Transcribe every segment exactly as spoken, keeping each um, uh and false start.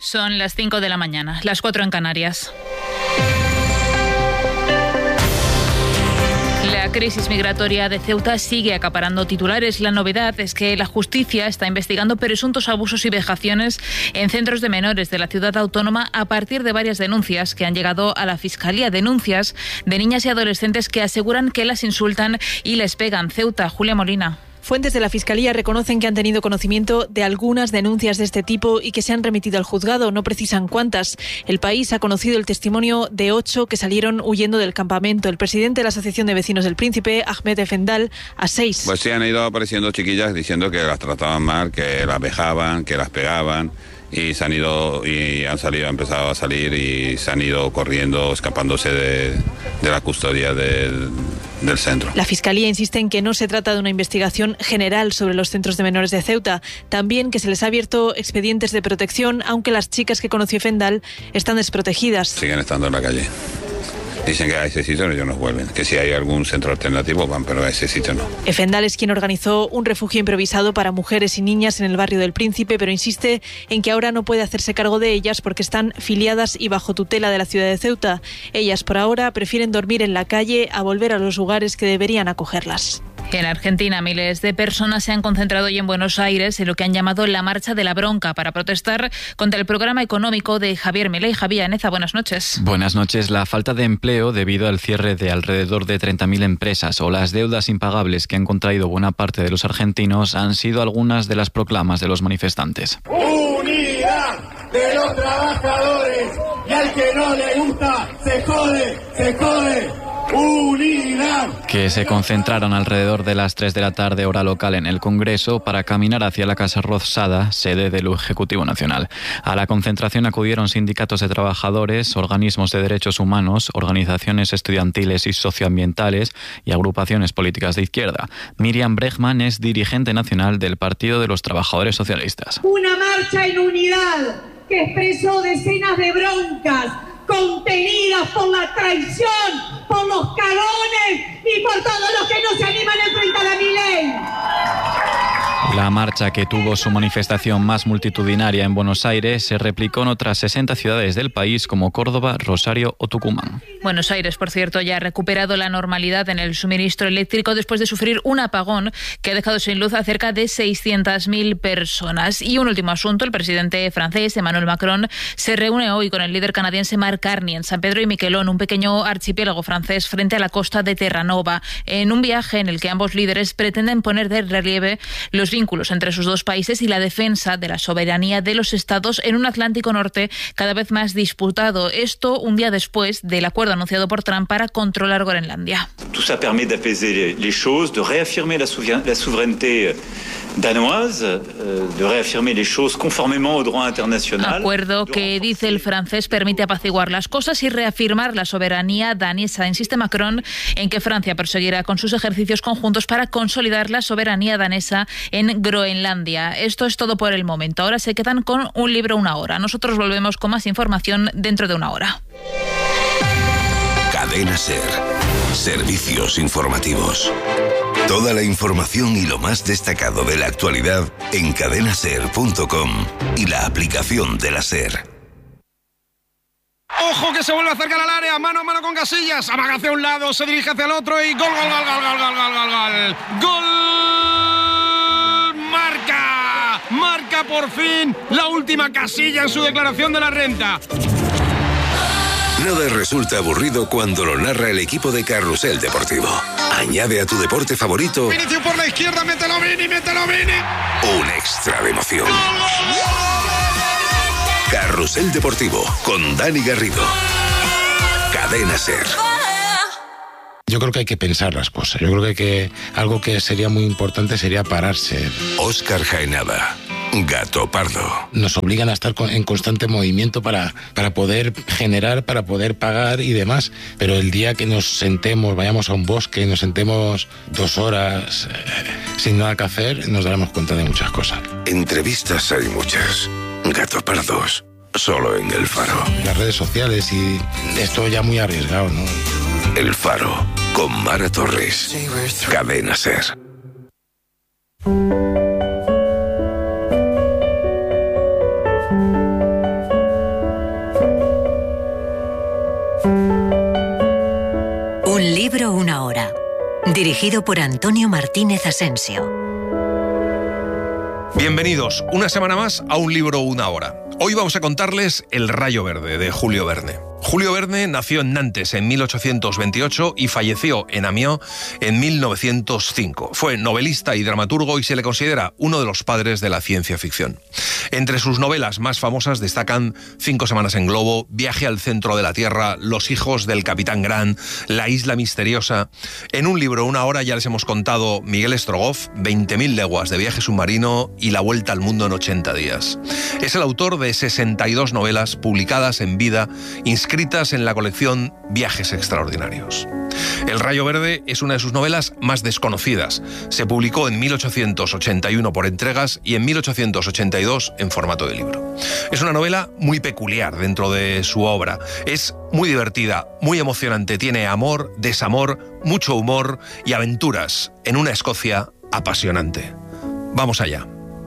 Son las cinco de la mañana, las cuatro en Canarias. La crisis migratoria de Ceuta sigue acaparando titulares. La novedad es que la justicia está investigando presuntos abusos y vejaciones en centros de menores de la ciudad autónoma a partir de varias denuncias que han llegado a la Fiscalía. Denuncias de niñas y adolescentes que aseguran que las insultan y les pegan. Ceuta, Julia Molina. Fuentes de la Fiscalía reconocen que han tenido conocimiento de algunas denuncias de este tipo y que se han remitido al juzgado. No precisan cuántas. El País ha conocido el testimonio de ocho que salieron huyendo del campamento. El presidente de la Asociación de Vecinos del Príncipe, Ahmed Efendal, a seis. Pues sí, han ido apareciendo chiquillas diciendo que las trataban mal, que las vejaban, que las pegaban. Y se han ido y han salido, han empezado a salir y se han ido corriendo, escapándose de, de la custodia del, del centro. La Fiscalía insiste en que no se trata de una investigación general sobre los centros de menores de Ceuta. También que se les ha abierto expedientes de protección, aunque las chicas que conoció Fendal están desprotegidas. Siguen estando en la calle. Dicen que a ese sitio ellos no vuelven, que si hay algún centro alternativo van, pero a ese sitio no. Efendal es quien organizó un refugio improvisado para mujeres y niñas en el barrio del Príncipe, pero insiste en que ahora no puede hacerse cargo de ellas porque están filiadas y bajo tutela de la ciudad de Ceuta. Ellas por ahora prefieren dormir en la calle a volver a los lugares que deberían acogerlas. En Argentina, miles de personas se han concentrado hoy en Buenos Aires en lo que han llamado la Marcha de la Bronca para protestar contra el programa económico de Javier Milei. Javier Aneza, buenas noches. Buenas noches. La falta de empleo debido al cierre de alrededor de treinta mil empresas o las deudas impagables que han contraído buena parte de los argentinos han sido algunas de las proclamas de los manifestantes. Unidad de los trabajadores y al que no le gusta se jode, se jode. ¡Unidad! Que se concentraron alrededor de las tres de la tarde hora local en el Congreso para caminar hacia la Casa Rosada, sede del Ejecutivo Nacional. A la concentración acudieron sindicatos de trabajadores, organismos de derechos humanos, organizaciones estudiantiles y socioambientales y agrupaciones políticas de izquierda. Miriam Bregman es dirigente nacional del Partido de los Trabajadores Socialistas. Una marcha en unidad que expresó decenas de broncas contenidas por la traición, por los cagones y por todos los que no se animan a enfrentar a Milei. La marcha, que tuvo su manifestación más multitudinaria en Buenos Aires, se replicó en otras sesenta ciudades del país como Córdoba, Rosario o Tucumán. Buenos Aires, por cierto, ya ha recuperado la normalidad en el suministro eléctrico después de sufrir un apagón que ha dejado sin luz a cerca de seiscientas mil personas. Y un último asunto, el presidente francés Emmanuel Macron se reúne hoy con el líder canadiense Mark Carney en San Pedro y Miquelón, un pequeño archipiélago francés frente a la costa de Terranova, en un viaje en el que ambos líderes pretenden poner de relieve los vínculos entre sus dos países y la defensa de la soberanía de los estados en un Atlántico Norte cada vez más disputado. Esto un día después del acuerdo anunciado por Trump para controlar Groenlandia. Tout ça permet d'apaiser les choses, de réaffirmer la souveraineté danoise, de reafirmer les choses conformément au droit international. Acuerdo que, dice el francés, permite apaciguar las cosas y reafirmar la soberanía danesa. Insiste Macron en que Francia proseguirá con sus ejercicios conjuntos para consolidar la soberanía danesa en Groenlandia. Esto es todo por el momento. Ahora se quedan con un libro una hora. Nosotros volvemos con más información dentro de una hora. Cadena SER. Servicios informativos. Toda la información y lo más destacado de la actualidad en cadena ser punto com y la aplicación de la SER. Ojo que se vuelve a acercar al área, mano a mano con Casillas, amaga hacia un lado, se dirige hacia el otro y gol, gol, gol, gol, gol, gol, gol, gol, gol, marca, marca por fin la última Casilla en su declaración de la renta. Nada resulta aburrido cuando lo narra el equipo de Carrusel Deportivo. Añade a tu deporte favorito Vinicius por la izquierda, mételo Vini, mételo Vini. un extra de emoción. Carrusel Deportivo con Dani Garrido. Cadena SER. Yo creo que hay que pensar las cosas. Yo creo que, hay que algo que sería muy importante sería pararse. Óscar Jaenada. Gato Pardo. Nos obligan a estar en constante movimiento para, para poder generar, para poder pagar y demás. Pero el día que nos sentemos, vayamos a un bosque, nos sentemos dos horas eh, sin nada que hacer, nos daremos cuenta de muchas cosas. Entrevistas hay muchas. Gato Pardos. Solo en El Faro. Las redes sociales y esto ya muy arriesgado, ¿no? El Faro. Con Mara Torres. Cadena SER. Dirigido por Antonio Martínez Asensio. Bienvenidos una semana más a Un libro, una hora. Hoy vamos a contarles El rayo verde, de Julio Verne. Julio Verne nació en Nantes en mil ochocientos veintiocho y falleció en Amiens en mil novecientos cinco. Fue novelista y dramaturgo y se le considera uno de los padres de la ciencia ficción. Entre sus novelas más famosas destacan Cinco semanas en globo, Viaje al centro de la Tierra, Los hijos del capitán Grant, La isla misteriosa. En Un libro, una hora ya les hemos contado Miguel Strogoff, veinte mil leguas de viaje submarino y La vuelta al mundo en ochenta días. Es el autor de sesenta y dos novelas publicadas en vida, inscritas en la colección Viajes extraordinarios. El rayo verde es una de sus novelas más desconocidas. Se publicó en mil ochocientos ochenta y uno por entregas y en mil ochocientos ochenta y dos en formato de libro. Es una novela muy peculiar dentro de su obra. Es muy divertida, muy emocionante. Tiene amor, desamor, mucho humor y aventuras en una Escocia apasionante. Vamos allá.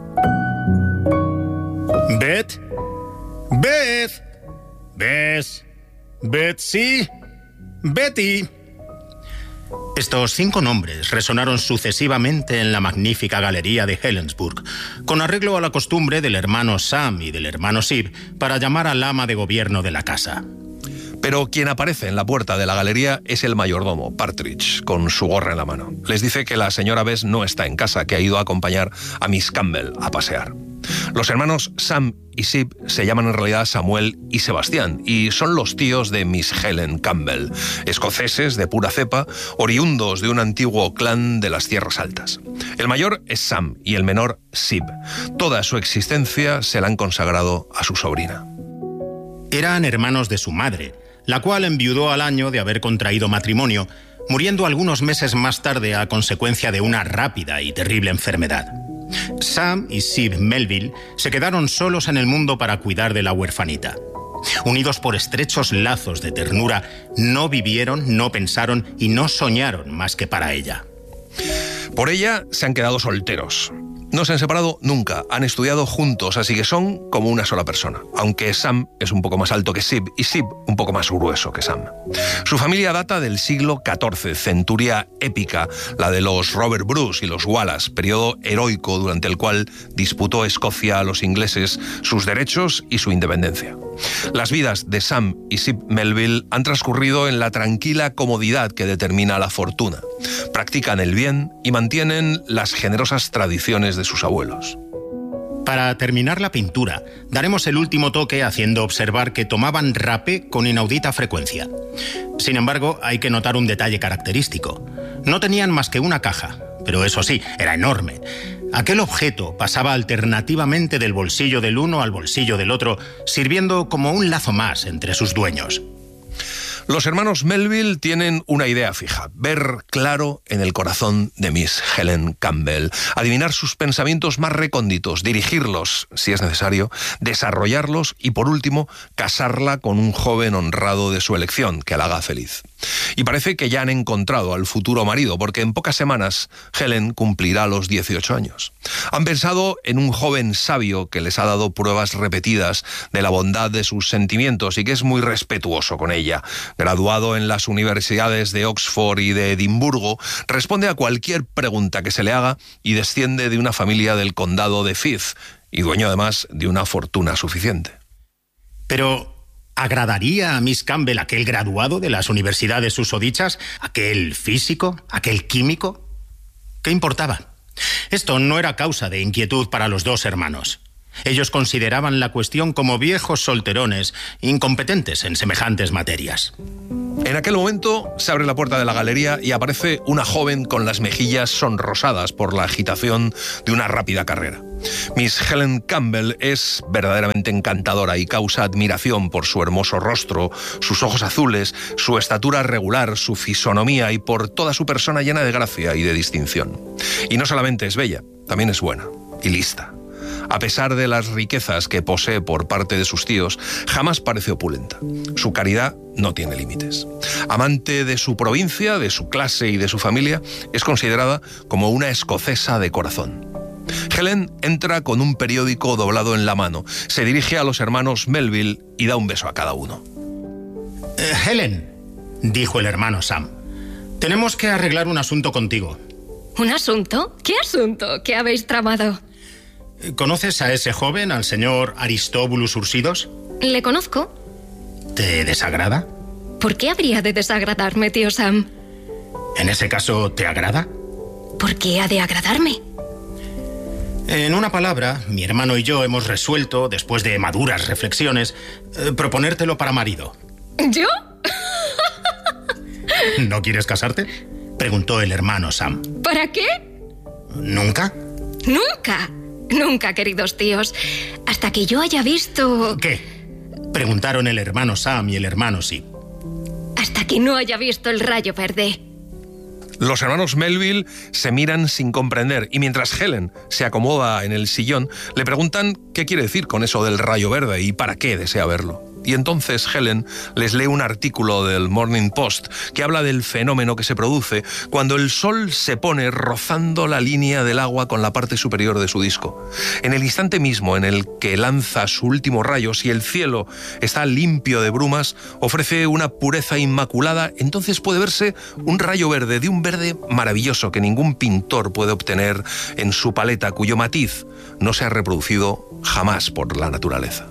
Beth, Beth, Beth, Betsy, Betty. Estos cinco nombres resonaron sucesivamente en la magnífica galería de Helensburgh, con arreglo a la costumbre del hermano Sam y del hermano Sib para llamar al ama de gobierno de la casa. Pero quien aparece en la puerta de la galería es el mayordomo, Partridge, con su gorra en la mano. Les dice que la señora Bess no está en casa, que ha ido a acompañar a Miss Campbell a pasear. Los hermanos Sam y Sib se llaman en realidad Samuel y Sebastián y son los tíos de Miss Helen Campbell, escoceses de pura cepa, oriundos de un antiguo clan de las Tierras Altas. El mayor es Sam y el menor Sib. Toda su existencia se la han consagrado a su sobrina. Eran hermanos de su madre, la cual enviudó al año de haber contraído matrimonio, muriendo algunos meses más tarde a consecuencia de una rápida y terrible enfermedad. Sam y Sib Melville se quedaron solos en el mundo para cuidar de la huerfanita. Unidos por estrechos lazos de ternura, no vivieron, no pensaron y no soñaron más que para ella. Por ella se han quedado solteros. No se han separado nunca, han estudiado juntos, así que son como una sola persona. Aunque Sam es un poco más alto que Sib y Sib un poco más grueso que Sam. Su familia data del siglo catorce, centuria épica, la de los Robert Bruce y los Wallace, periodo heroico durante el cual disputó Escocia a los ingleses sus derechos y su independencia. Las vidas de Sam y Sib Melville han transcurrido en la tranquila comodidad que determina la fortuna. Practican el bien y mantienen las generosas tradiciones de sus abuelos. Para terminar la pintura, daremos el último toque haciendo observar que tomaban rapé con inaudita frecuencia. Sin embargo, hay que notar un detalle característico. No tenían más que una caja, pero eso sí, era enorme. Aquel objeto pasaba alternativamente del bolsillo del uno al bolsillo del otro, sirviendo como un lazo más entre sus dueños. Los hermanos Melville tienen una idea fija: ver claro en el corazón de Miss Helen Campbell, adivinar sus pensamientos más recónditos, dirigirlos, si es necesario, desarrollarlos y, por último, casarla con un joven honrado de su elección, que la haga feliz. Y parece que ya han encontrado al futuro marido, porque en pocas semanas Helen cumplirá los dieciocho años. Han pensado en un joven sabio que les ha dado pruebas repetidas de la bondad de sus sentimientos y que es muy respetuoso con ella. Graduado en las universidades de Oxford y de Edimburgo, responde a cualquier pregunta que se le haga y desciende de una familia del condado de Fife y dueño además de una fortuna suficiente. Pero ¿agradaría a Miss Campbell aquel graduado de las universidades susodichas? ¿Aquel físico? ¿Aquel químico? ¿Qué importaba? Esto no era causa de inquietud para los dos hermanos. Ellos consideraban la cuestión como viejos solterones, incompetentes en semejantes materias. En aquel momento se abre la puerta de la galería y aparece una joven con las mejillas sonrosadas por la agitación de una rápida carrera. Miss Helen Campbell es verdaderamente encantadora y causa admiración por su hermoso rostro, sus ojos azules, su estatura regular, su fisonomía y por toda su persona llena de gracia y de distinción. Y no solamente es bella, también es buena y lista. A pesar de las riquezas que posee por parte de sus tíos, jamás parece opulenta. Su caridad no tiene límites. Amante de su provincia, de su clase y de su familia, es considerada como una escocesa de corazón. Helen entra con un periódico doblado en la mano, se dirige a los hermanos Melville y da un beso a cada uno. Eh, Helen, dijo el hermano Sam, Tenemos que arreglar un asunto contigo. ¿Un asunto? ¿Qué asunto? ¿Qué habéis tramado? ¿Conoces a ese joven, al señor Aristóbulus Ursidos? Le conozco. ¿Te desagrada? ¿Por qué habría de desagradarme, tío Sam? ¿En ese caso te agrada? ¿Por qué ha de agradarme? En una palabra, mi hermano y yo hemos resuelto, después de maduras reflexiones, eh, proponértelo para marido. ¿Yo? ¿No quieres casarte?, preguntó el hermano Sam. ¿Para qué? ¿Nunca? Nunca. Nunca, queridos tíos. Hasta que yo haya visto... ¿Qué? Preguntaron el hermano Sam y el hermano Sip. Hasta que no haya visto el rayo verde. Los hermanos Melville se miran sin comprender y mientras Helen se acomoda en el sillón, le preguntan qué quiere decir con eso del rayo verde y para qué desea verlo. Y entonces Helen les lee un artículo del Morning Post que habla del fenómeno que se produce cuando el sol se pone rozando la línea del agua con la parte superior de su disco. En el instante mismo en el que lanza su último rayo, si el cielo está limpio de brumas, ofrece una pureza inmaculada, entonces puede verse un rayo verde, de un verde maravilloso que ningún pintor puede obtener en su paleta, cuyo matiz no se ha reproducido jamás por la naturaleza.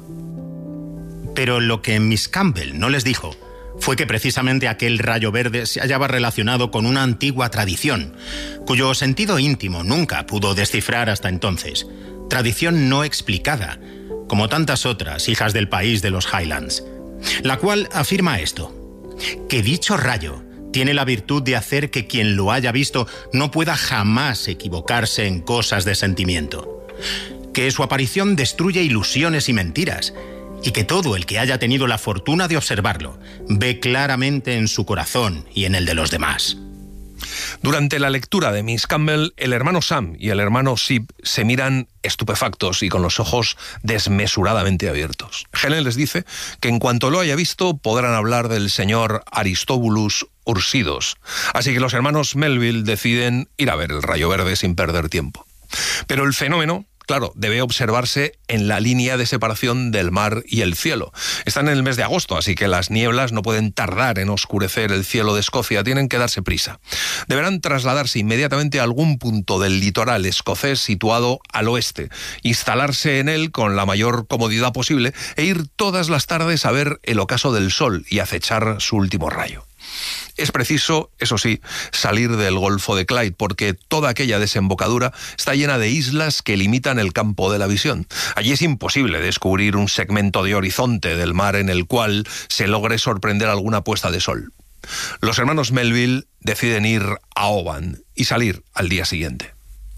Pero lo que Miss Campbell no les dijo fue que precisamente aquel rayo verde se hallaba relacionado con una antigua tradición, cuyo sentido íntimo nunca pudo descifrar hasta entonces. Tradición no explicada, como tantas otras hijas del país de los Highlands, la cual afirma esto: que dicho rayo tiene la virtud de hacer que quien lo haya visto no pueda jamás equivocarse en cosas de sentimiento, que su aparición destruye ilusiones y mentiras, y que todo el que haya tenido la fortuna de observarlo ve claramente en su corazón y en el de los demás. Durante la lectura de Miss Campbell, el hermano Sam y el hermano Sip se miran estupefactos y con los ojos desmesuradamente abiertos. Helen les dice que en cuanto lo haya visto podrán hablar del señor Aristóbulus Ursidos. Así que los hermanos Melville deciden ir a ver el rayo verde sin perder tiempo. Pero el fenómeno, claro, debe observarse en la línea de separación del mar y el cielo. Están en el mes de agosto, así que las nieblas no pueden tardar en oscurecer el cielo de Escocia, tienen que darse prisa. Deberán trasladarse inmediatamente a algún punto del litoral escocés situado al oeste, instalarse en él con la mayor comodidad posible e ir todas las tardes a ver el ocaso del sol y acechar su último rayo. Es preciso, eso sí, salir del Golfo de Clyde, porque toda aquella desembocadura está llena de islas que limitan el campo de la visión. Allí es imposible descubrir un segmento de horizonte del mar en el cual se logre sorprender alguna puesta de sol. Los hermanos Melville deciden ir a Oban y salir al día siguiente.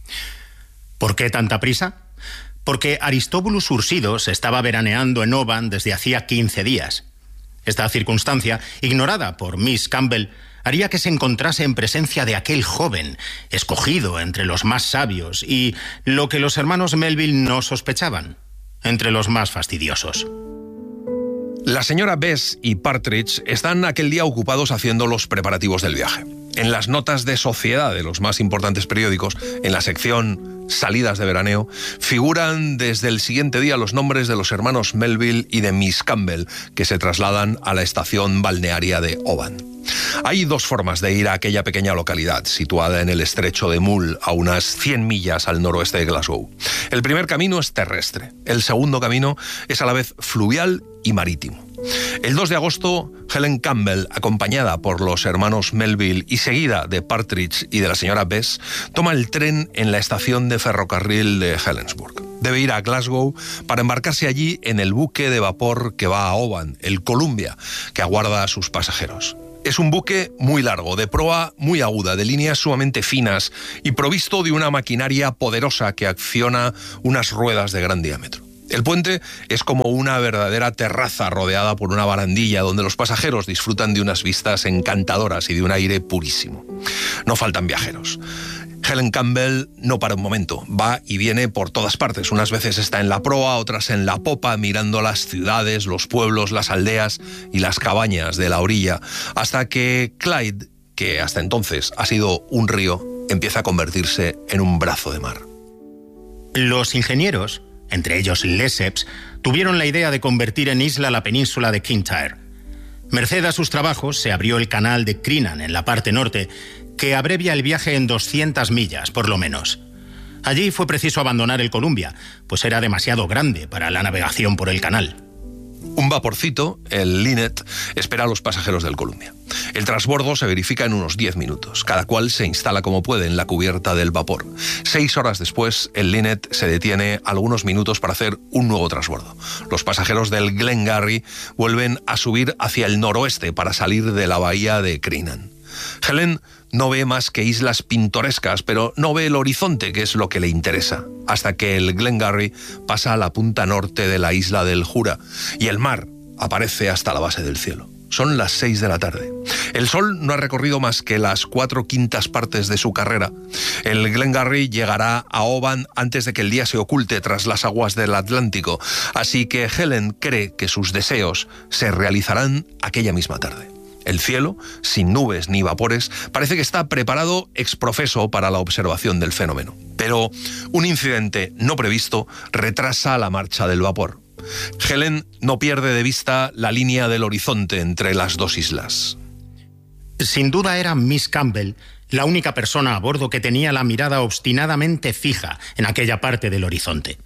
¿Por qué tanta prisa? Porque Aristóbulus Ursidos estaba veraneando en Oban desde hacía quince días. Esta circunstancia, ignorada por Miss Campbell, haría que se encontrase en presencia de aquel joven, escogido entre los más sabios y, lo que los hermanos Melville no sospechaban, entre los más fastidiosos. La señora Bess y Partridge están aquel día ocupados haciendo los preparativos del viaje. En las notas de sociedad de los más importantes periódicos, en la sección Salidas de veraneo, figuran desde el siguiente día los nombres de los hermanos Melville y de Miss Campbell, que se trasladan a la estación balnearia de Oban. Hay dos formas de ir a aquella pequeña localidad, situada en el estrecho de Mull, a unas cien millas al noroeste de Glasgow. El primer camino es terrestre, el segundo camino es a la vez fluvial y marítimo. El dos de agosto, Helen Campbell, acompañada por los hermanos Melville y seguida de Partridge y de la señora Bess, toma el tren en la estación de ferrocarril de Helensburgh. Debe ir a Glasgow para embarcarse allí en el buque de vapor que va a Oban, el Columbia, que aguarda a sus pasajeros. Es un buque muy largo, de proa muy aguda, de líneas sumamente finas y provisto de una maquinaria poderosa que acciona unas ruedas de gran diámetro. El puente es como una verdadera terraza rodeada por una barandilla donde los pasajeros disfrutan de unas vistas encantadoras y de un aire purísimo. No faltan viajeros. Helen Campbell no para un momento, va y viene por todas partes. Unas veces está en la proa, otras en la popa, mirando las ciudades, los pueblos, las aldeas y las cabañas de la orilla, hasta que Clyde, que hasta entonces ha sido un río, empieza a convertirse en un brazo de mar. Los ingenieros, entre ellos Lesseps, tuvieron la idea de convertir en isla la península de Kintyre. Merced a sus trabajos, se abrió el canal de Crinan en la parte norte, que abrevia el viaje en doscientas millas, por lo menos. Allí fue preciso abandonar el Columbia, pues era demasiado grande para la navegación por el canal. Un vaporcito, el Linnet, espera a los pasajeros del Columbia. El transbordo se verifica en unos diez minutos. Cada cual se instala como puede en la cubierta del vapor. Seis horas después, el Linnet se detiene algunos minutos para hacer un nuevo transbordo. Los pasajeros del Glengarry vuelven a subir hacia el noroeste para salir de la bahía de Crinan. Helen no ve más que islas pintorescas, pero no ve el horizonte, que es lo que le interesa, hasta que el Glengarry pasa a la punta norte de la isla del Jura y el mar aparece hasta la base del cielo. Son las seis de la tarde. El sol no ha recorrido más que las cuatro quintas partes de su carrera. El Glengarry llegará a Oban antes de que el día se oculte tras las aguas del Atlántico, así que Helen cree que sus deseos se realizarán aquella misma tarde. El cielo, sin nubes ni vapores, parece que está preparado ex profeso para la observación del fenómeno. Pero un incidente no previsto retrasa la marcha del vapor. Helen no pierde de vista la línea del horizonte entre las dos islas. Sin duda era Miss Campbell la única persona a bordo que tenía la mirada obstinadamente fija en aquella parte del horizonte.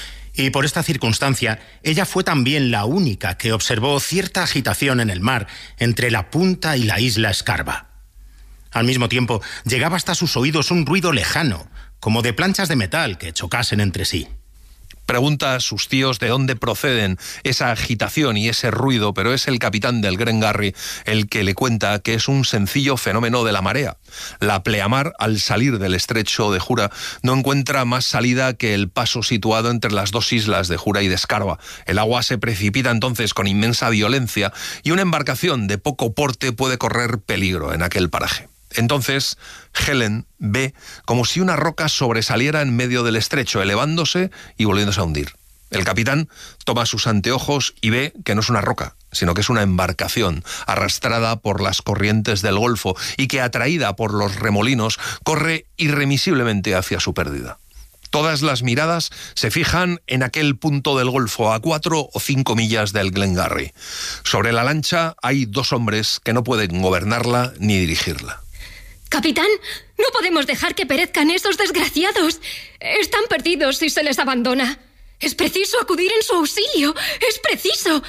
Y por esta circunstancia, ella fue también la única que observó cierta agitación en el mar entre la punta y la isla Scarva. Al mismo tiempo, llegaba hasta sus oídos un ruido lejano, como de planchas de metal que chocasen entre sí. Pregunta a sus tíos de dónde proceden esa agitación y ese ruido, pero es el capitán del Glengarry el que le cuenta que es un sencillo fenómeno de la marea. La pleamar, al salir del estrecho de Jura, no encuentra más salida que el paso situado entre las dos islas de Jura y de Scarva. El agua se precipita entonces con inmensa violencia y una embarcación de poco porte puede correr peligro en aquel paraje. Entonces, Helen ve como si una roca sobresaliera en medio del estrecho, elevándose y volviéndose a hundir. El capitán toma sus anteojos y ve que no es una roca, sino que es una embarcación arrastrada por las corrientes del Golfo y que, atraída por los remolinos, corre irremisiblemente hacia su pérdida. Todas las miradas se fijan en aquel punto del Golfo, a cuatro o cinco millas del Glengarry. Sobre la lancha hay dos hombres que no pueden gobernarla ni dirigirla. Capitán, no podemos dejar que perezcan esos desgraciados. Están perdidos si se les abandona. Es preciso acudir en su auxilio. Es preciso.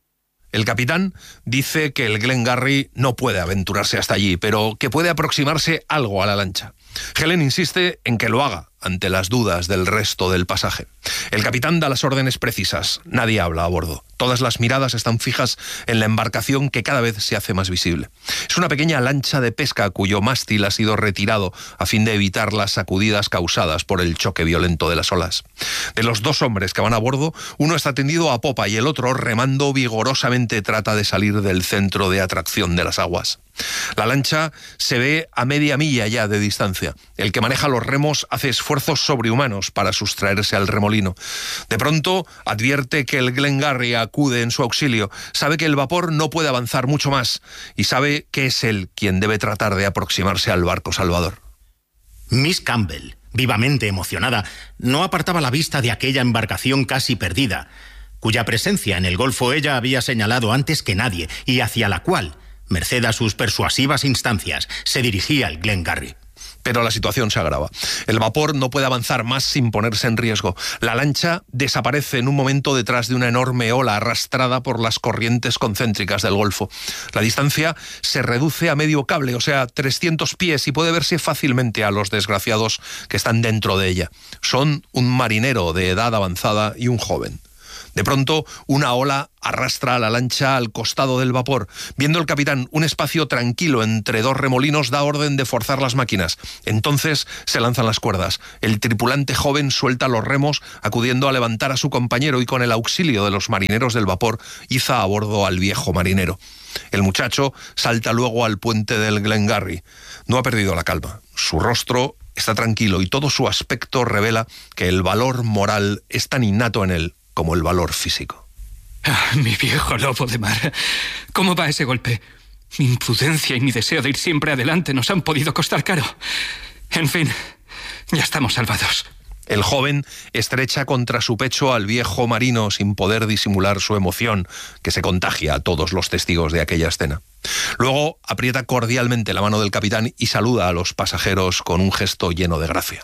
El capitán dice que el Glengarry no puede aventurarse hasta allí, pero que puede aproximarse algo a la lancha. Helen insiste en que lo haga ante las dudas del resto del pasaje. El capitán da las órdenes precisas. Nadie habla a bordo. Todas las miradas están fijas en la embarcación, que cada vez se hace más visible. Es una pequeña lancha de pesca cuyo mástil ha sido retirado a fin de evitar las sacudidas causadas por el choque violento de las olas. De los dos hombres que van a bordo, uno está tendido a popa y el otro, remando vigorosamente, trata de salir del centro de atracción de las aguas. La lancha se ve a media milla ya de distancia. El que maneja los remos hace esfuerzos sobrehumanos para sustraerse al remolino. De pronto advierte que el Glengarry acude en su auxilio. Sabe que el vapor no puede avanzar mucho más y sabe que es él quien debe tratar de aproximarse al barco salvador. Miss Campbell, vivamente emocionada, no apartaba la vista de aquella embarcación casi perdida, cuya presencia en el Golfo ella había señalado antes que nadie y hacia la cual, merced a sus persuasivas instancias, se dirigía el Glengarry. Pero la situación se agrava. El vapor no puede avanzar más sin ponerse en riesgo. La lancha desaparece en un momento detrás de una enorme ola arrastrada por las corrientes concéntricas del Golfo. La distancia se reduce a medio cable, o sea, trescientos pies, y puede verse fácilmente a los desgraciados que están dentro de ella. Son un marinero de edad avanzada y un joven. De pronto, una ola arrastra a la lancha al costado del vapor. Viendo el capitán un espacio tranquilo entre dos remolinos, da orden de forzar las máquinas. Entonces se lanzan las cuerdas. El tripulante joven suelta los remos, acudiendo a levantar a su compañero, y con el auxilio de los marineros del vapor iza a bordo al viejo marinero. El muchacho salta luego al puente del Glengarry. No ha perdido la calma. Su rostro está tranquilo y todo su aspecto revela que el valor moral es tan innato en él como el valor físico. Ah, mi viejo lobo de mar. ¿Cómo va ese golpe? Mi imprudencia y mi deseo de ir siempre adelante nos han podido costar caro. En fin, ya estamos salvados. El joven estrecha contra su pecho al viejo marino sin poder disimular su emoción, que se contagia a todos los testigos de aquella escena. Luego aprieta cordialmente la mano del capitán y saluda a los pasajeros con un gesto lleno de gracia.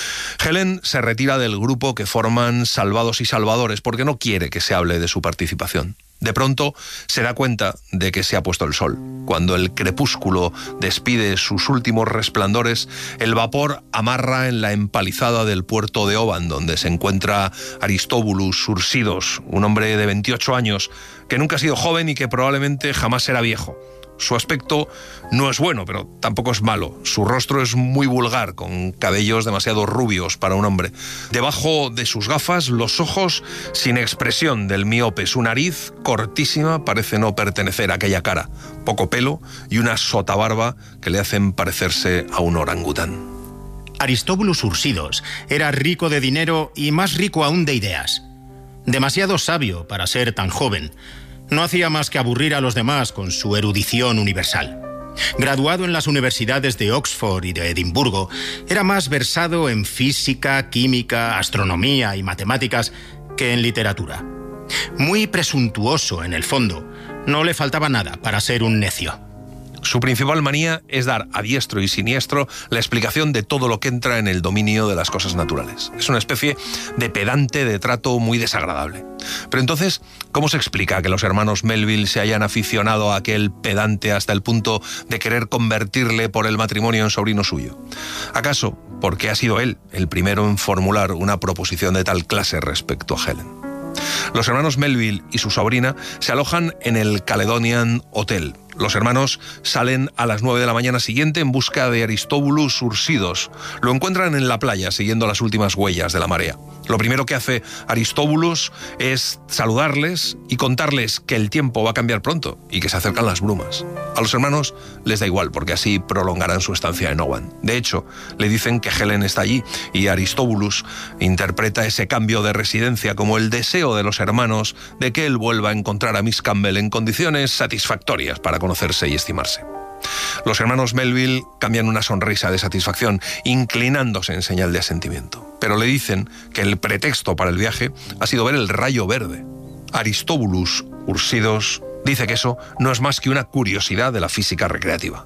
Helen se retira del grupo que forman Salvados y Salvadores porque no quiere que se hable de su participación. De pronto se da cuenta de que se ha puesto el sol. Cuando el crepúsculo despide sus últimos resplandores, el vapor amarra en la empalizada del puerto de Oban, donde se encuentra Aristóbulus Ursidos, un hombre de veintiocho años que nunca ha sido joven y que probablemente jamás será viejo. Su aspecto no es bueno, pero tampoco es malo. Su rostro es muy vulgar, con cabellos demasiado rubios para un hombre. Debajo de sus gafas, los ojos sin expresión del miope. Su nariz, cortísima, parece no pertenecer a aquella cara. Poco pelo y una sotabarba que le hacen parecerse a un orangután. Aristóbulus Ursidos era rico de dinero y más rico aún de ideas. Demasiado sabio para ser tan joven. No hacía más que aburrir a los demás con su erudición universal. Graduado en las universidades de Oxford y de Edimburgo, era más versado en física, química, astronomía y matemáticas que en literatura. Muy presuntuoso en el fondo, no le faltaba nada para ser un necio. Su principal manía es dar a diestro y siniestro la explicación de todo lo que entra en el dominio de las cosas naturales. Es una especie de pedante de trato muy desagradable. Pero entonces, ¿cómo se explica que los hermanos Melville se hayan aficionado a aquel pedante hasta el punto de querer convertirle por el matrimonio en sobrino suyo? ¿Acaso porque ha sido él el primero en formular una proposición de tal clase respecto a Helen? Los hermanos Melville y su sobrina se alojan en el Caledonian Hotel. Los hermanos salen a las nueve de la mañana siguiente en busca de Aristóbulus Ursidos. Lo encuentran en la playa siguiendo las últimas huellas de la marea. Lo primero que hace Aristóbulus es saludarles y contarles que el tiempo va a cambiar pronto y que se acercan las brumas. A los hermanos les da igual porque así prolongarán su estancia en Oban. De hecho, le dicen que Helen está allí y Aristóbulus interpreta ese cambio de residencia como el deseo de los hermanos de que él vuelva a encontrar a Miss Campbell en condiciones satisfactorias para conocerse y estimarse. Los hermanos Melville cambian una sonrisa de satisfacción, inclinándose en señal de asentimiento. Pero le dicen que el pretexto para el viaje ha sido ver el rayo verde. Aristóbulus Ursidos dice que eso no es más que una curiosidad de la física recreativa.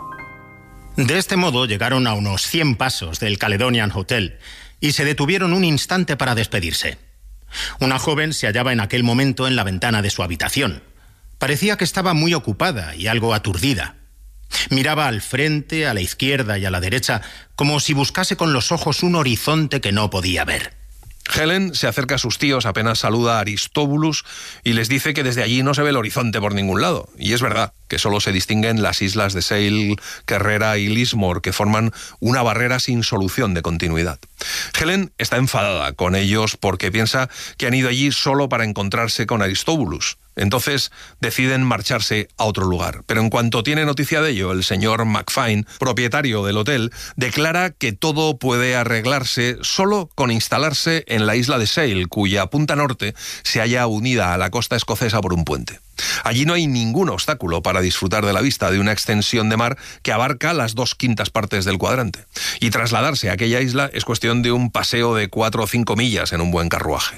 De este modo llegaron a unos cien pasos del Caledonian Hotel y se detuvieron un instante para despedirse. Una joven se hallaba en aquel momento en la ventana de su habitación. Parecía que estaba muy ocupada y algo aturdida. Miraba al frente, a la izquierda y a la derecha, como si buscase con los ojos un horizonte que no podía ver. Helen se acerca a sus tíos, apenas saluda a Aristóbulus y les dice que desde allí no se ve el horizonte por ningún lado. Y es verdad que solo se distinguen las islas de Sale, Kerrera y Lismore, que forman una barrera sin solución de continuidad. Helen está enfadada con ellos porque piensa que han ido allí solo para encontrarse con Aristóbulus. Entonces deciden marcharse a otro lugar. Pero en cuanto tiene noticia de ello, el señor McFine, propietario del hotel, declara que todo puede arreglarse solo con instalarse en la isla de Sale, cuya punta norte se halla unida a la costa escocesa por un puente. Allí no hay ningún obstáculo para disfrutar de la vista de una extensión de mar que abarca las dos quintas partes del cuadrante. Y trasladarse a aquella isla es cuestión de un paseo de cuatro o cinco millas en un buen carruaje.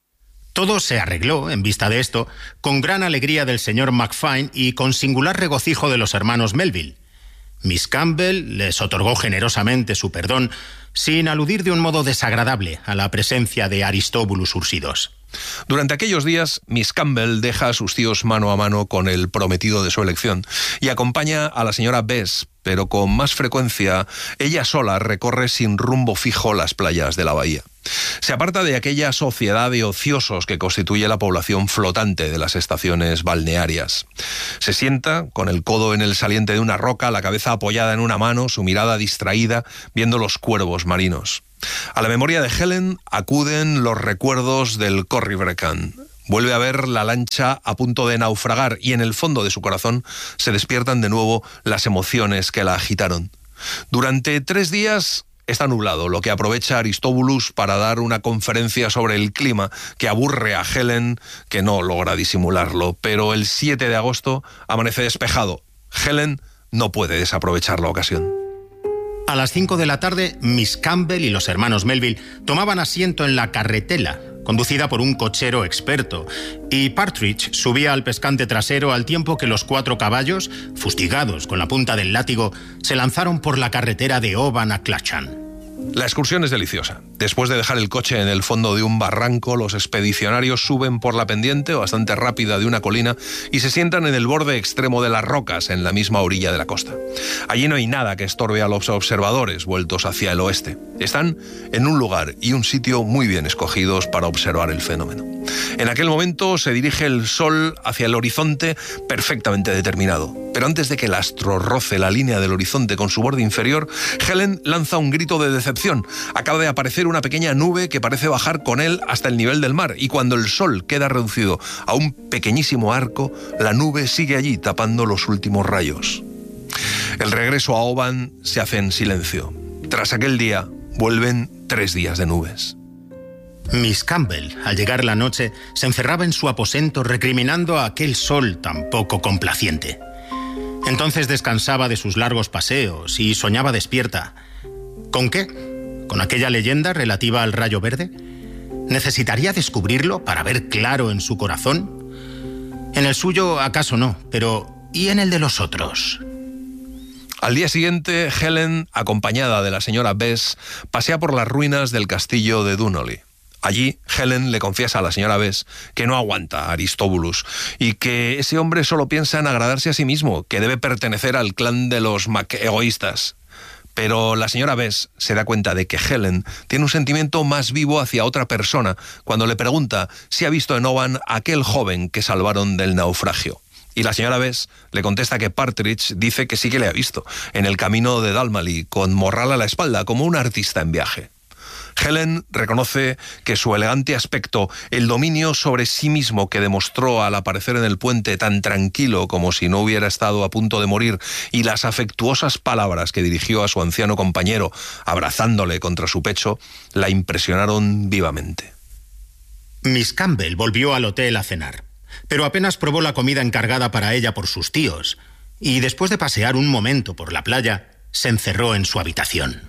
Todo se arregló, en vista de esto, con gran alegría del señor McFine y con singular regocijo de los hermanos Melville. Miss Campbell les otorgó generosamente su perdón, sin aludir de un modo desagradable a la presencia de Aristóbulus Ursidos. Durante aquellos días, Miss Campbell deja a sus tíos mano a mano con el prometido de su elección y acompaña a la señora Bess, pero con más frecuencia ella sola recorre sin rumbo fijo las playas de la bahía. Se aparta de aquella sociedad de ociosos que constituye la población flotante de las estaciones balnearias. Se sienta, con el codo en el saliente de una roca, la cabeza apoyada en una mano, su mirada distraída, viendo los cuervos marinos. A la memoria de Helen acuden los recuerdos del Corrie Breckan. Vuelve a ver la lancha a punto de naufragar y en el fondo de su corazón se despiertan de nuevo las emociones que la agitaron. Durante tres días está nublado, lo que aprovecha Aristóbulus para dar una conferencia sobre el clima que aburre a Helen, que no logra disimularlo. Pero el siete de agosto amanece despejado. Helen no puede desaprovechar la ocasión. A las cinco de la tarde, Miss Campbell y los hermanos Melville tomaban asiento en la carretela, conducida por un cochero experto, y Partridge subía al pescante trasero al tiempo que los cuatro caballos, fustigados con la punta del látigo, se lanzaron por la carretera de Oban a Clachan. La excursión es deliciosa. Después de dejar el coche en el fondo de un barranco, los expedicionarios suben por la pendiente bastante rápida de una colina y se sientan en el borde extremo de las rocas, en la misma orilla de la costa. Allí no hay nada que estorbe a los observadores vueltos hacia el oeste. Están en un lugar y un sitio muy bien escogidos para observar el fenómeno. En aquel momento se dirige el sol hacia el horizonte perfectamente determinado. Pero antes de que el astro roce la línea del horizonte con su borde inferior, Helen lanza un grito de decepción. Acaba de aparecer una pequeña nube que parece bajar con él hasta el nivel del mar, y cuando el sol queda reducido a un pequeñísimo arco, la nube sigue allí tapando los últimos rayos. El regreso a Oban se hace en silencio. Tras aquel día, vuelven tres días de nubes. Miss Campbell, al llegar la noche, se encerraba en su aposento recriminando a aquel sol tan poco complaciente. Entonces descansaba de sus largos paseos y soñaba despierta. ¿Con qué? ¿Con aquella leyenda relativa al rayo verde? ¿Necesitaría descubrirlo para ver claro en su corazón? En el suyo, acaso no, pero ¿y en el de los otros? Al día siguiente, Helen, acompañada de la señora Bess, pasea por las ruinas del castillo de Dunolly. Allí, Helen le confiesa a la señora Bess que no aguanta a Aristóbulus y que ese hombre solo piensa en agradarse a sí mismo, que debe pertenecer al clan de los Mac-egoístas. Pero la señora Bess se da cuenta de que Helen tiene un sentimiento más vivo hacia otra persona cuando le pregunta si ha visto en Oban a aquel joven que salvaron del naufragio. Y la señora Bess le contesta que Partridge dice que sí que le ha visto, en el camino de Dalmally, con morral a la espalda, como un artista en viaje. Helen reconoce que su elegante aspecto, el dominio sobre sí mismo que demostró al aparecer en el puente tan tranquilo como si no hubiera estado a punto de morir, y las afectuosas palabras que dirigió a su anciano compañero, abrazándole contra su pecho, la impresionaron vivamente. Miss Campbell volvió al hotel a cenar, pero apenas probó la comida encargada para ella por sus tíos, y después de pasear un momento por la playa, se encerró en su habitación.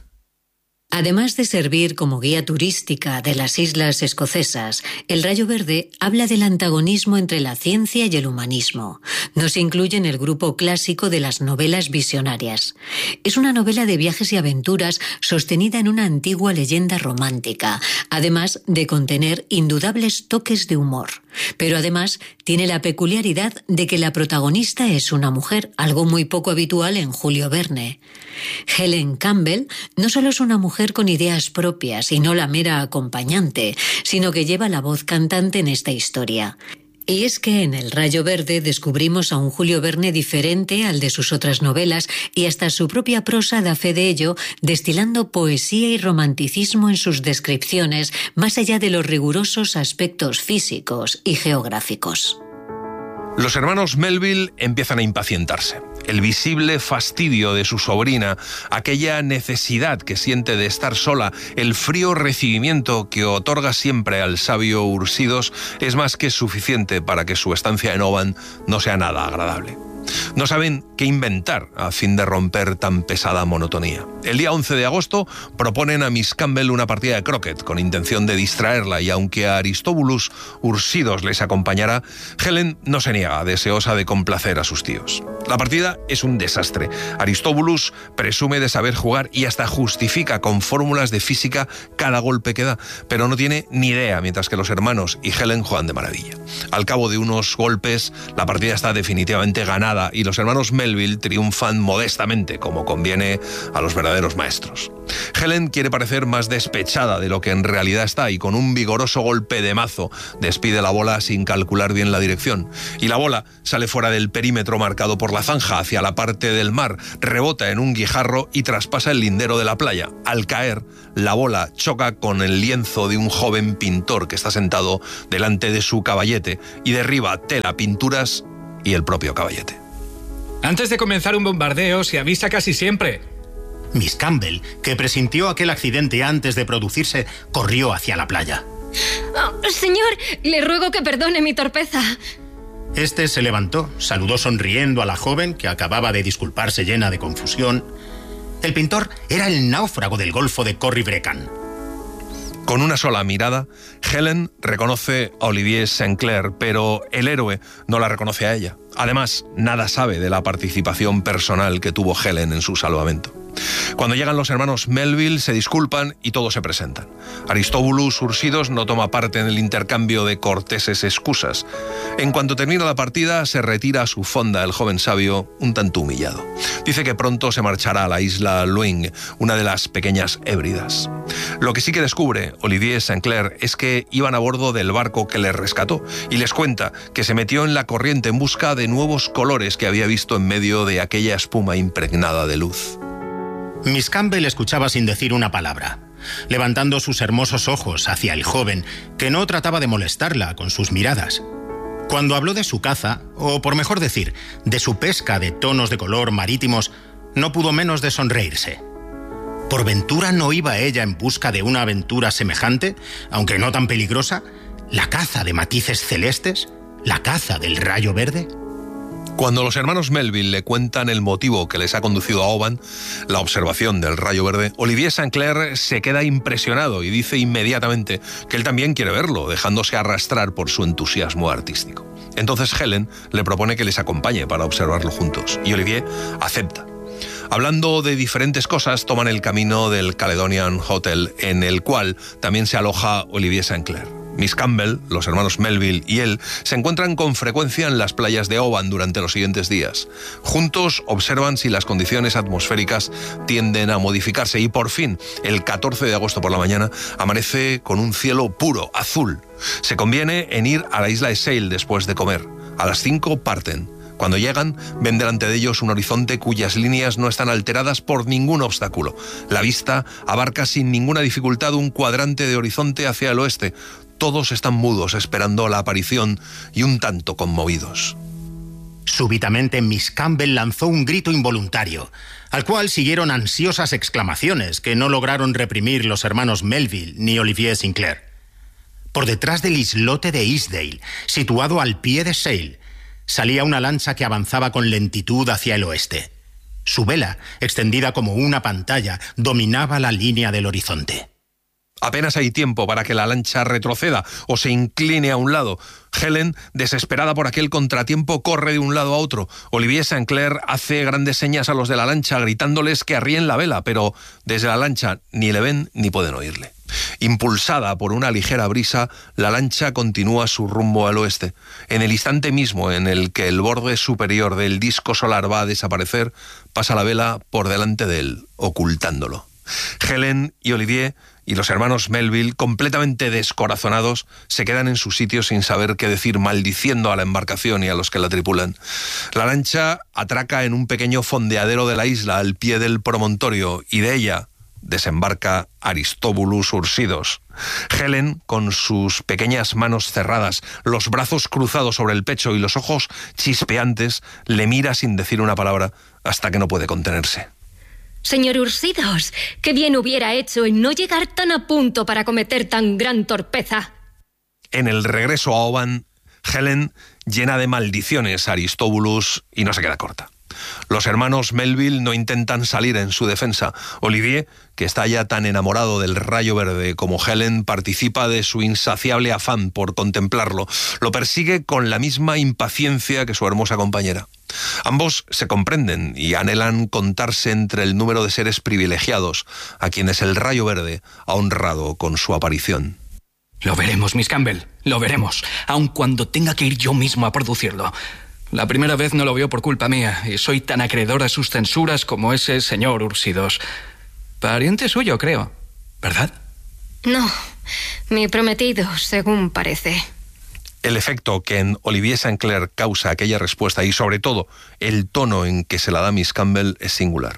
Además de servir como guía turística de las islas escocesas, El Rayo Verde habla del antagonismo entre la ciencia y el humanismo. No se incluye en el grupo clásico de las novelas visionarias. Es una novela de viajes y aventuras sostenida en una antigua leyenda romántica, además de contener indudables toques de humor. Pero además tiene la peculiaridad de que la protagonista es una mujer, algo muy poco habitual en Julio Verne. Helen Campbell no solo es una mujer con ideas propias y no la mera acompañante, sino que lleva la voz cantante en esta historia. Y es que en El Rayo Verde descubrimos a un Julio Verne diferente al de sus otras novelas, y hasta su propia prosa da fe de ello, destilando poesía y romanticismo en sus descripciones, más allá de los rigurosos aspectos físicos y geográficos. Los hermanos Melville empiezan a impacientarse. El visible fastidio de su sobrina, aquella necesidad que siente de estar sola, el frío recibimiento que otorga siempre al sabio Ursidos, es más que suficiente para que su estancia en Oban no sea nada agradable. No saben qué inventar a fin de romper tan pesada monotonía. El día once de agosto proponen a Miss Campbell una partida de croquet con intención de distraerla, y aunque a Aristóbulus Ursidos les acompañará, Helen no se niega, deseosa de complacer a sus tíos. La partida es un desastre. Aristóbulus presume de saber jugar y hasta justifica con fórmulas de física cada golpe que da, pero no tiene ni idea, mientras que los hermanos y Helen juegan de maravilla. Al cabo de unos golpes, la partida está definitivamente ganada y los hermanos Melville triunfan modestamente, como conviene a los verdaderos maestros. Helen quiere parecer más despechada de lo que en realidad está, y con un vigoroso golpe de mazo despide la bola sin calcular bien la dirección. Y la bola sale fuera del perímetro marcado por la zanja hacia la parte del mar, rebota en un guijarro y traspasa el lindero de la playa. Al caer, la bola choca con el lienzo de un joven pintor que está sentado delante de su caballete y derriba tela, pinturas y el propio caballete. Antes de comenzar un bombardeo se avisa casi siempre. Miss Campbell, que presintió aquel accidente antes de producirse, corrió hacia la playa. Oh, señor, le ruego que perdone mi torpeza. Este se levantó, saludó sonriendo a la joven, que acababa de disculparse llena de confusión, El pintor era el náufrago del Golfo de Corribrecan. Con una sola mirada, Helen reconoce a Olivier Sinclair, pero el héroe no la reconoce a ella. Además, nada sabe de la participación personal que tuvo Helen en su salvamento. Cuando llegan los hermanos Melville, se disculpan y todos se presentan. Aristóbulus Ursidos no toma parte en el intercambio de corteses excusas. En cuanto termina la partida, se retira a su fonda el joven sabio, un tanto humillado. Dice que pronto se marchará a la isla Luing, una de las pequeñas Hébridas. Lo que sí que descubre Olivier Sinclair es que iban a bordo del barco que les rescató y les cuenta que se metió en la corriente en busca de nuevos colores que había visto en medio de aquella espuma impregnada de luz. Miss Campbell escuchaba sin decir una palabra, levantando sus hermosos ojos hacia el joven, que no trataba de molestarla con sus miradas. Cuando habló de su caza, o por mejor decir, de su pesca de tonos de color marítimos, no pudo menos de sonreírse. ¿Por ventura no iba ella en busca de una aventura semejante, aunque no tan peligrosa? ¿La caza de matices celestes? ¿La caza del rayo verde? Cuando los hermanos Melville le cuentan el motivo que les ha conducido a Oban, la observación del rayo verde, Olivier Sinclair se queda impresionado y dice inmediatamente que él también quiere verlo, dejándose arrastrar por su entusiasmo artístico. Entonces Helen le propone que les acompañe para observarlo juntos, y Olivier acepta. Hablando de diferentes cosas, toman el camino del Caledonian Hotel, en el cual también se aloja Olivier Sinclair. Miss Campbell, los hermanos Melville y él se encuentran con frecuencia en las playas de Oban durante los siguientes días. Juntos observan si las condiciones atmosféricas tienden a modificarse y por fin, el catorce de agosto por la mañana, amanece con un cielo puro, azul. Se conviene en ir a la isla de Sail después de comer. A las cinco parten. Cuando llegan, ven delante de ellos un horizonte cuyas líneas no están alteradas por ningún obstáculo. La vista abarca sin ninguna dificultad un cuadrante de horizonte hacia el oeste. Todos están mudos, esperando la aparición y un tanto conmovidos. Súbitamente Miss Campbell lanzó un grito involuntario, al cual siguieron ansiosas exclamaciones que no lograron reprimir los hermanos Melville ni Olivier Sinclair. Por detrás del islote de Eastdale, situado al pie de Sail, salía una lancha que avanzaba con lentitud hacia el oeste. Su vela, extendida como una pantalla, dominaba la línea del horizonte. Apenas hay tiempo para que la lancha retroceda o se incline a un lado. Helen, desesperada por aquel contratiempo, corre de un lado a otro. Olivier Sinclair hace grandes señas a los de la lancha, gritándoles que arríen la vela, pero desde la lancha ni le ven ni pueden oírle. Impulsada por una ligera brisa, la lancha continúa su rumbo al oeste. En el instante mismo en el que el borde superior del disco solar va a desaparecer, pasa la vela por delante de él, ocultándolo. Helen y Olivier y los hermanos Melville, completamente descorazonados, se quedan en sus sitios sin saber qué decir, maldiciendo a la embarcación y a los que la tripulan. La lancha atraca en un pequeño fondeadero de la isla al pie del promontorio y de ella desembarca Aristóbulus Ursidos. Helen, con sus pequeñas manos cerradas, los brazos cruzados sobre el pecho y los ojos chispeantes, le mira sin decir una palabra hasta que no puede contenerse. Señor Ursidos, qué bien hubiera hecho en no llegar tan a punto para cometer tan gran torpeza. En el regreso a Oban, Helen llena de maldiciones a Aristóbulus y no se queda corta. Los hermanos Melville no intentan salir en su defensa. Olivier, que está ya tan enamorado del rayo verde como Helen, participa de su insaciable afán por contemplarlo. Lo persigue con la misma impaciencia que su hermosa compañera. Ambos se comprenden y anhelan contarse entre el número de seres privilegiados a quienes el rayo verde ha honrado con su aparición. Lo veremos, Miss Campbell, lo veremos, aun cuando tenga que ir yo mismo a producirlo. La primera vez no lo vio por culpa mía y soy tan acreedor a sus censuras como ese señor Ursidos. Pariente suyo, creo, ¿verdad? No, mi prometido, según parece. El efecto que en Olivier Sinclair causa aquella respuesta y sobre todo el tono en que se la da Miss Campbell es singular.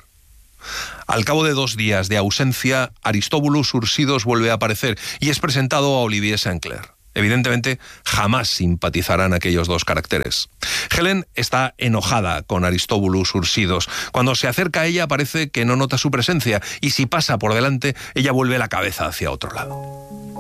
Al cabo de dos días de ausencia, Aristóbulus Ursidos vuelve a aparecer y es presentado a Olivier Sinclair. Evidentemente, jamás simpatizarán aquellos dos caracteres. Helen está enojada con Aristóbulus Ursidos. Cuando se acerca a ella parece que no nota su presencia y si pasa por delante, ella vuelve la cabeza hacia otro lado.